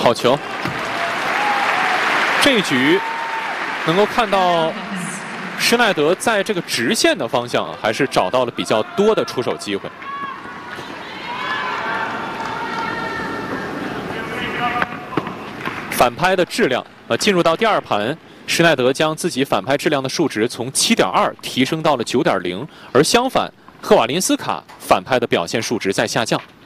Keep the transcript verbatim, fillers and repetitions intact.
好球！这一局能够看到施耐德在这个直线的方向、啊、还是找到了比较多的出手机会。反拍的质量，呃，进入到第二盘，施耐德将自己反拍质量的数值从 七点二 提升到了 九点零，而相反，赫瓦林斯卡反拍的表现数值在下降。